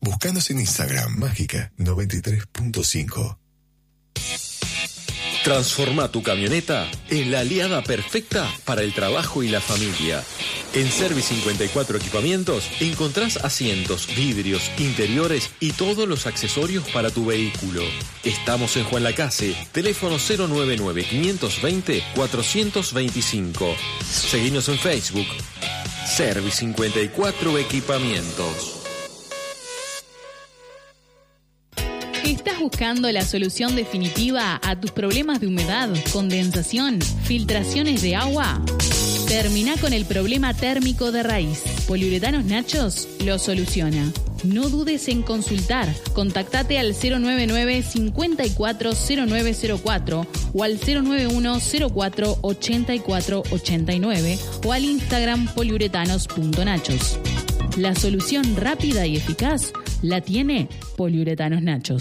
Búscanos en Instagram, Mágica 93.5. Transforma tu camioneta en la aliada perfecta para el trabajo y la familia. En Service 54 Equipamientos encontrás asientos, vidrios, interiores y todos los accesorios para tu vehículo. Estamos en Juan Lacase, teléfono 099-520-425. Seguinos en Facebook. Service 54 Equipamientos. ¿Estás buscando la solución definitiva a tus problemas de humedad, condensación, filtraciones de agua? Termina con el problema térmico de raíz. Poliuretanos Nachos lo soluciona. No dudes en consultar. Contactate al 099-540904 o al 091-04-8489 o al Instagram poliuretanos.nachos. La solución rápida y eficaz la tiene Poliuretanos Nachos.